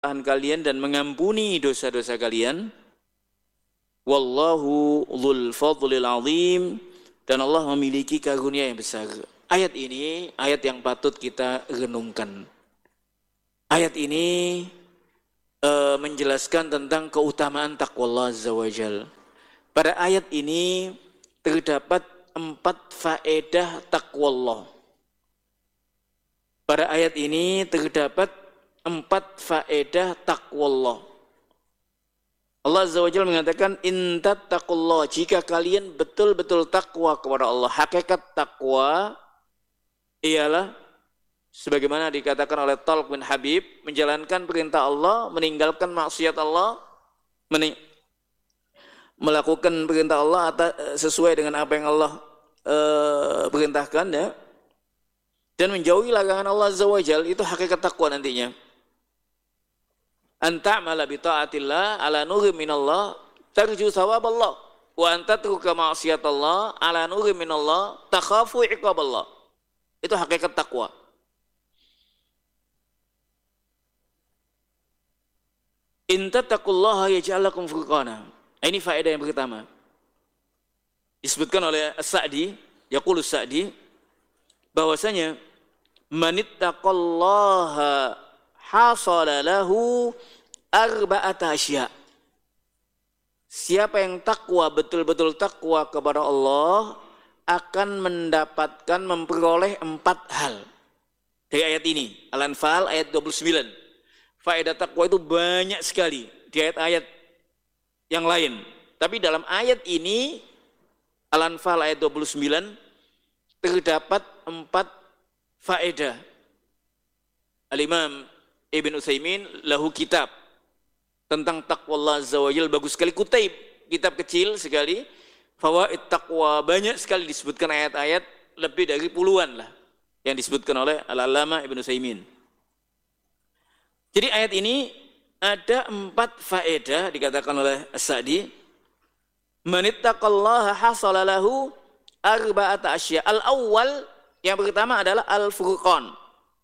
kalian dan mengampuni dosa-dosa kalian. Wallahu dzul fadlil azim, dan Allah memiliki karunia yang besar. Ayat ini ayat yang patut kita renungkan. Ayat ini menjelaskan tentang keutamaan takwa Allah Azza wa Jalla. Pada ayat ini terdapat 4 faedah takwa Allah. Pada ayat ini terdapat 4 faedah takwa Allah. Allah Azza wa Jalla mengatakan, in tattaqullah, jika kalian betul-betul takwa kepada Allah. Hakikat takwa ialah sebagaimana dikatakan oleh Talq bin Habib, menjalankan perintah Allah, meninggalkan maksiat Allah, melakukan perintah Allah sesuai dengan apa yang Allah perintahkan, ya, dan menjauhi larangan Allah Azza wa Jalla. Itu hakikat takwa nantinya. Anta'mala bi ta'atillah ala nurim minallah tarju thawaballah wa antatruka ma'siyatallah ala nurim minallah takhafu iqaballah. Itu hakikat takwa. In tattaqullaha yaj'al lakum furqana. Ini faedah yang pertama. Disebutkan oleh As-Sa'di, yaqulu As-Sa'di, bahwasanya manittaqallaha hasala lahu arba'ata asya. Siapa yang takwa, betul-betul takwa kepada Allah, akan mendapatkan, memperoleh 4 hal. Dari ayat ini, Al-Anfal ayat 29. Faedah takwa itu banyak sekali di ayat-ayat yang lain. Tapi dalam ayat ini, Al-Anfal ayat 29, terdapat 4 faedah. Al-Imam Ibn Utsaimin lahu kitab tentang takwa Allah Azza wa Jalla, bagus sekali, Kutaib, kitab kecil sekali, fawaid takwa, banyak sekali disebutkan ayat-ayat, lebih dari puluhan lah yang disebutkan oleh Al-Allamah Ibn Utsaimin. Jadi ayat ini ada 4 faedah, dikatakan oleh As-Sa'di, manittaqallaha hasala lahu arba'ata asya. Al-awwal, yang pertama adalah al-furqan.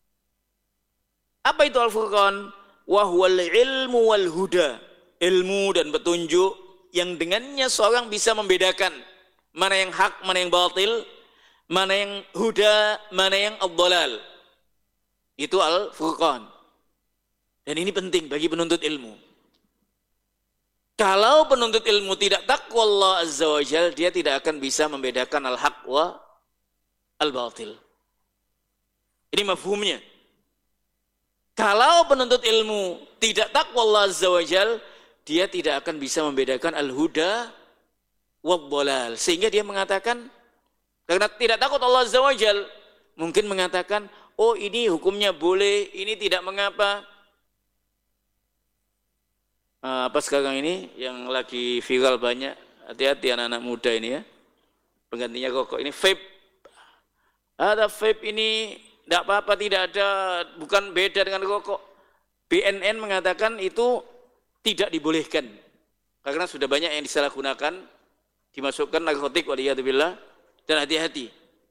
Apa itu al-furqan? Wahwal ilmu wal huda. Ilmu dan petunjuk yang dengannya seorang bisa membedakan mana yang hak, mana yang batil, mana yang huda, mana yang ad-dhalal. Itu al-furqan. Dan ini penting bagi penuntut ilmu. Kalau penuntut ilmu tidak takwa Allah Azza wa Jalla, dia tidak akan bisa membedakan al-haq wa al-batil. Ini mafhumnya. Kalau penuntut ilmu tidak takwa Allah Azza wa Jalla, dia tidak akan bisa membedakan al-huda wad-dhalal. Sehingga dia mengatakan, karena tidak takut Allah Azza wa Jalla, mungkin mengatakan, oh ini hukumnya boleh, ini tidak mengapa. Apa sekarang ini yang lagi viral banyak, hati-hati anak-anak muda ini ya, penggantinya rokok ini vape. Ada vape ini tidak apa-apa, tidak ada, bukan beda dengan rokok. BNN mengatakan itu tidak dibolehkan karena sudah banyak yang disalahgunakan, dimasukkan narkotik, waliyadzubillah, dan hati-hati.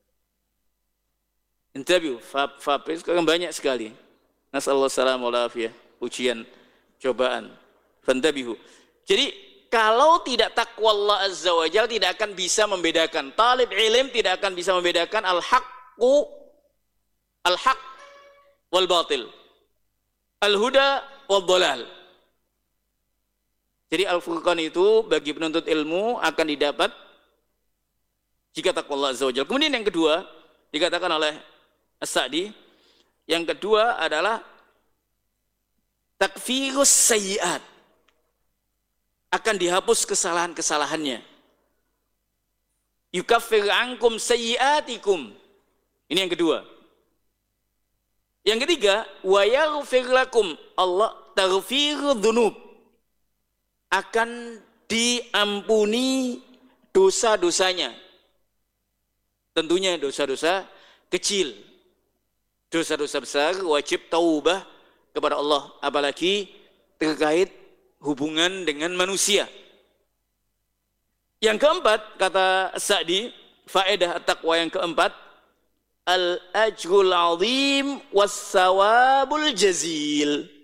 Interview vape sekarang banyak sekali. Nasallahu salamah wal afiyah, ujian, cobaan. Fantabihu. Jadi kalau tidak takwa Allah Azza wa Jalla, tidak akan bisa membedakan. Talib ilm tidak akan bisa membedakan al-haq wal batil, al-huda wal dhalal. Jadi al-furqan itu bagi penuntut ilmu akan didapat jika takwa Allah Azza wa Jalla. Kemudian yang kedua dikatakan oleh As-Sa'di, yang kedua adalah takfirus sayyi'at, akan dihapus kesalahan-kesalahannya. Yukaffir ankum sayyi'atikum. Ini yang kedua. Yang ketiga, wa yaghfir lakum, Allah taghfiru dzunub, akan diampuni dosa-dosanya. Tentunya dosa-dosa kecil. Dosa-dosa besar wajib taubah kepada Allah, apalagi terkait hubungan dengan manusia. Yang keempat, kata Sa'di, faedah taqwa yang keempat, al-ajrul azim was-sawabul jazil.